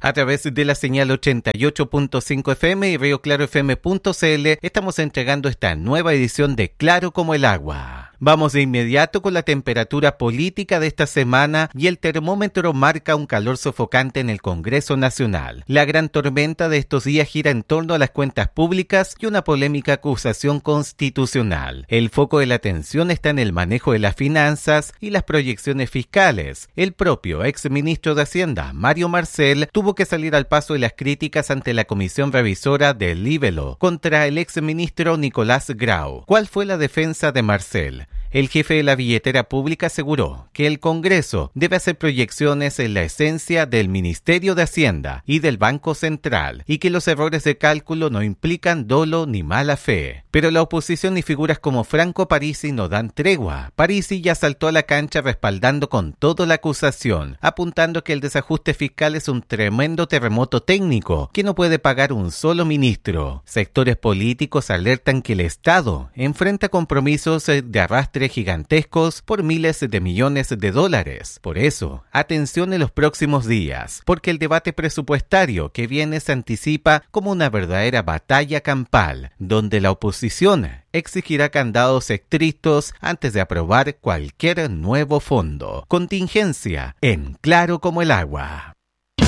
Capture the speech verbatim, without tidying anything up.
A través de la señal ochenta y ocho punto cinco F M y río claro F M punto C L estamos entregando esta nueva edición de Claro como el agua. Vamos de inmediato con la temperatura política de esta semana y el termómetro marca un calor sofocante en el Congreso Nacional. La gran tormenta de estos días gira en torno a las cuentas públicas y una polémica acusación constitucional. El foco de la atención está en el manejo de las finanzas y las proyecciones fiscales. El propio exministro de Hacienda, Mario Marcel, tuvo que salir al paso de las críticas ante la comisión revisora del Libelo contra el exministro Nicolás Grau. ¿Cuál fue la defensa de Marcel? El jefe de la billetera pública aseguró que el Congreso debe hacer proyecciones en la esencia del Ministerio de Hacienda y del Banco Central y que los errores de cálculo no implican dolo ni mala fe. Pero la oposición y figuras como Franco Parisi no dan tregua. Parisi ya saltó a la cancha respaldando con todo la acusación, apuntando que el desajuste fiscal es un tremendo terremoto técnico que no puede pagar un solo ministro. Sectores políticos alertan que el Estado enfrenta compromisos de arrastre gigantescos por miles de millones de dólares. Por eso, atención en los próximos días, porque el debate presupuestario que viene se anticipa como una verdadera batalla campal, donde la oposición exigirá candados estrictos antes de aprobar cualquier nuevo fondo. Contingencia en Claro como el agua.